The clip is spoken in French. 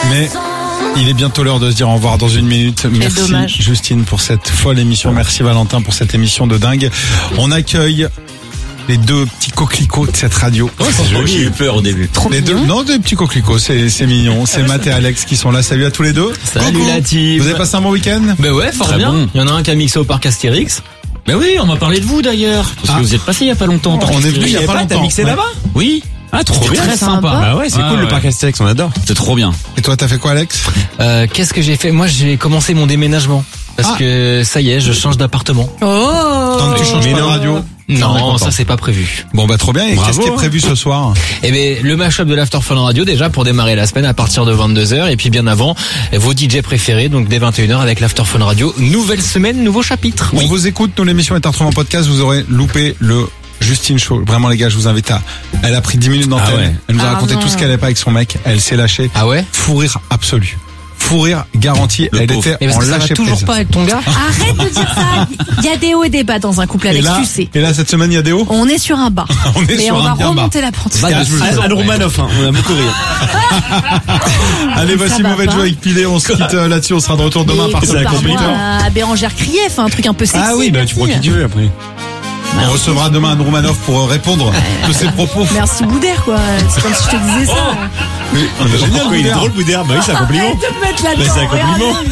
Mais il est bientôt l'heure de se dire au revoir dans une minute. Merci dommage. Justine pour cette folle émission. Merci Valentin pour cette émission de dingue. On accueille les deux petits coquelicots de cette radio. Oh, c'est joli, j'ai eu peur au début. Trop Les deux, mignon. non, des petits coquelicots, c'est mignon. C'est Matt et Alex qui sont là. Salut à tous les deux. Salut Coucou. la team. Vous avez passé un bon week-end? Ben ouais, fort Très bien. bon. Il y en a un qui a mixé au parc Astérix. Ben oui, on m'a parlé de vous d'ailleurs. Parce que vous êtes passé il y a pas longtemps. au parc On est venu il y a Astérix. pas longtemps. T'as mixé Ouais. là-bas? Oui. Ah, trop C'était bien. très sympa. Bah ouais, c'est Ah, cool le ouais. parc Astérix, on adore. C'est trop bien. Et toi, t'as fait quoi, Alex? Qu'est-ce que j'ai fait? Moi, j'ai commencé mon déménagement. Parce que ça y est, je change d'appartement. Oh. Tant que tu changes mais pas de non. radio. On est Non, content. ça c'est pas prévu. Bon, bah, trop bien. Et Bravo, qu'est-ce qui est prévu ce soir? Eh ben, le mashup de l'After Fun Radio déjà pour démarrer la semaine à partir de 22h et puis bien avant vos DJ préférés donc dès 21h avec l'After Fun Radio. Nouvelle semaine, nouveau chapitre. On vous écoute, nous l'émission est à retrouver en podcast, vous aurez loupé le Justine Show. Vraiment les gars, je vous invite à... Elle a pris 10 minutes d'antenne, Ah ouais. elle nous a raconté non. tout ce qu'elle avait pas avec son mec, elle s'est lâchée. Ah ouais? Fou rire absolu. Fou rire garanti, Le elle pauvre. était Et parce en que ça va lâcher toujours prise. pas avec ton gars? Arrête de dire ça. Il y a des hauts et des bas dans un couple, Et Alex, là, tu sais. et là, cette semaine, il y a des hauts. On est sur un bas. On est Mais sur on un va bien bas. remonter la pente. Va de Anne Romanoff, hein, on a beaucoup rire. Allez, voici Ça va Mauvais pas. Jeu avec Pilé, on se quitte là-dessus, on sera de retour demain à Et partir de c'est la la par moi compliquée. à Bérangère Krief, un truc un peu sexy. Ah oui, bah tu prends qui tu veux après. On recevra demain Anne Roumanoff pour répondre de ses propos. Merci Boudère, quoi. C'est comme si je te disais ça. Mais, génial, Il est Boudère. drôle, Boudère. Bah oui, c'est un compliment. Arrête de me mettre là-dedans. Bah, c'est un compliment. Regarde.